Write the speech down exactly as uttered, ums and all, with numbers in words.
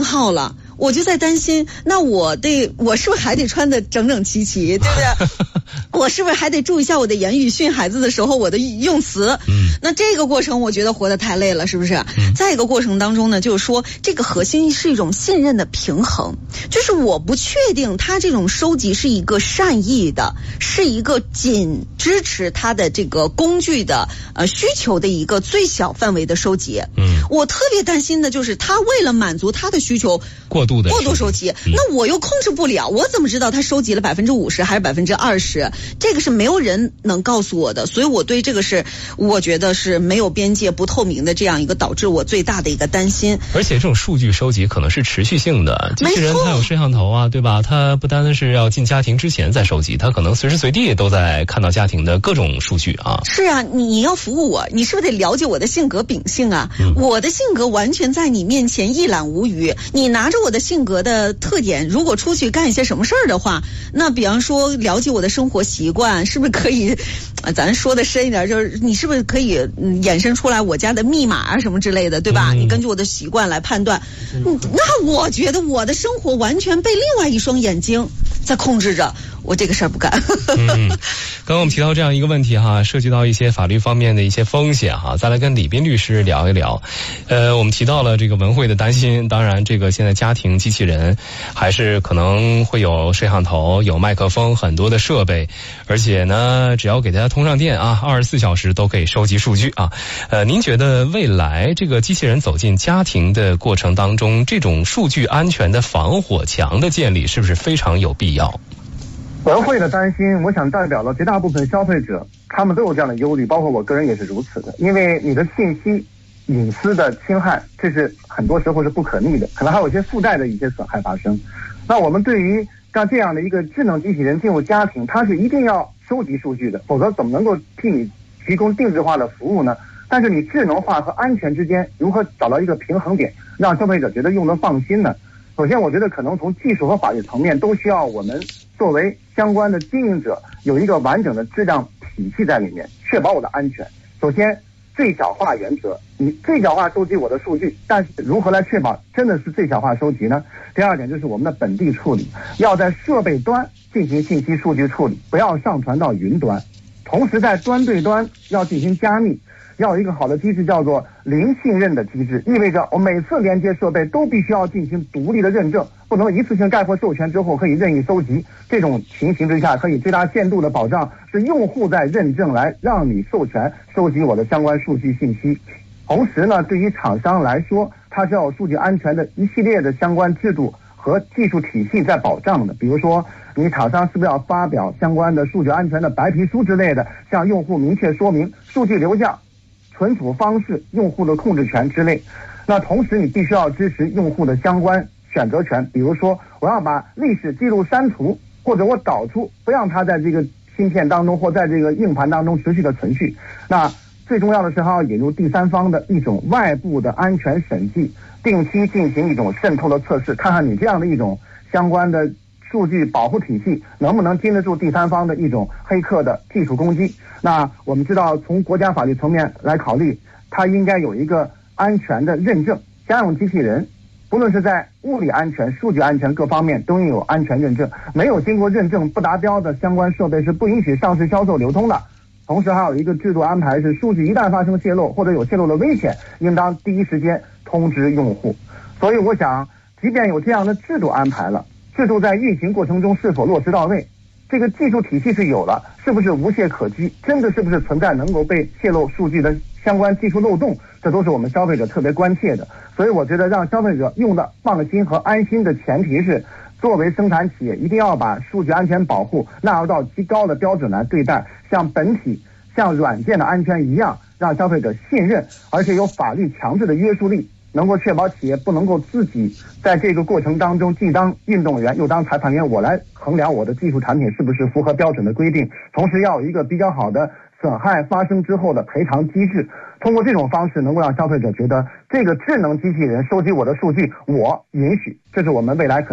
号了。我就在担心，那我得我是不是还得穿得整整齐齐，对不对？我是不是还得注意一下我的言语，训孩子的时候我的用词？嗯，那这个过程我觉得活得太累了，是不是？嗯，在一个过程当中呢，就是说这个核心是一种信任的平衡，就是我不确定他这种收集是一个善意的，是一个仅支持他的这个工具的呃需求的一个最小范围的收集。嗯，我特别担心的就是他为了满足他的需求过度的过度收集，嗯，那我又控制不了，我怎么知道他收集了百分之五十还是百分之二十？这个是没有人能告诉我的，所以我对这个是我觉得是没有边界、不透明的这样一个导致我最大的一个担心。 而且这种数据收集可能是持续性的，机器人它有摄像头啊，对吧？它不单单是要进家庭之前再收集，它可能随时随地都在看到家庭的各种数据啊。 是啊，你要服务我，你是不是得了解我的性格秉性啊？嗯，我的性格完全在你面前一览无余，你拿着我的性格的特点，如果出去干一些什么事儿的话，那比方说了解我的生活习惯，是不是可以，呃，咱说的深一点，就是你是不是可以，嗯，衍生出来我家的密码啊什么之类的，对吧？嗯，你根据我的习惯来判断，嗯，那我觉得我的生活完全被另外一双眼睛在控制着。我这个事儿不干。 嗯，刚刚我们提到这样一个问题哈，涉及到一些法律方面的一些风险哈，再来跟李斌律师聊一聊。呃，我们提到了这个文慧的担心，当然这个现在家庭机器人还是可能会有摄像头、有麦克风、很多的设备，而且呢，只要给大家通上电啊，二十四小时都可以收集数据啊。呃，您觉得未来这个机器人走进家庭的过程当中，这种数据安全的防火墙的建立是不是非常有必要？ 文慧的担心，我想代表了绝大部分消费者，他们都有这样的忧虑，包括我个人也是如此的。因为你的信息隐私的侵害，这是很多时候是不可逆的，可能还有一些附带的一些损害发生。那我们对于像这样的一个智能机器人进入家庭，它是一定要收集数据的，否则怎么能够替你提供定制化的服务呢？但是你智能化和安全之间如何找到一个平衡点，让消费者觉得用得放心呢？首先我觉得可能从技术和法律层面都需要我们作为相关的经营者有一个完整的质量体系在里面，确保我的安全。首先最小化原则，你最小化收集我的数据，但是如何来确保真的是最小化收集呢？第二点就是我们的本地处理，要在设备端进行信息数据处理，不要上传到云端，同时在端对端要进行加密，要有一个好的机制叫做零信任的机制，意味着我每次连接设备都必须要进行独立的认证，不能一次性概括授权之后可以任意收集。这种情形之下，可以最大限度的保障是用户在认证来让你授权收集我的相关数据信息。同时呢，对于厂商来说，它是要有数据安全的一系列的相关制度和技术体系在保障的。比如说你厂商是不是要发表相关的数据安全的白皮书之类的，向用户明确说明数据流向、存储方式、用户的控制权之类。那同时你必须要支持用户的相关选择权，比如说我要把历史记录删除，或者我导出，不让它在这个芯片当中或在这个硬盘当中持续的存续。那最重要的是还要引入第三方的一种外部的安全审计，定期进行一种渗透的测试，看看你这样的一种相关的数据保护体系能不能经得住第三方的一种黑客的技术攻击。那我们知道从国家法律层面来考虑，它应该有一个安全的认证，家用机器人不论是在物理安全、数据安全各方面都应有安全认证，没有经过认证不达标的相关设备是不允许上市销售流通的。同时还有一个制度安排是，数据一旦发生泄露或者有泄露的危险，应当第一时间通知用户。所以我想，即便有这样的制度安排了，制度在运行过程中是否落实到位，这个技术体系是有了，是不是无懈可击，真的是不是存在能够被泄露数据的相关技术漏洞，这都是我们消费者特别关切的。所以我觉得让消费者用的放心和安心的前提是，作为生产企业一定要把数据安全保护纳入到极高的标准来对待，像本体像软件的安全一样，让消费者信任，而且有法律强制的约束力，能够确保企业不能够自己在这个过程当中既当运动员又当裁判员，我来衡量我的技术产品是不是符合标准的规定，同时要有一个比较好的损害发生之后的赔偿机制。通过这种方式能够让消费者觉得这个智能机器人收集我的数据我允许，这是我们未来可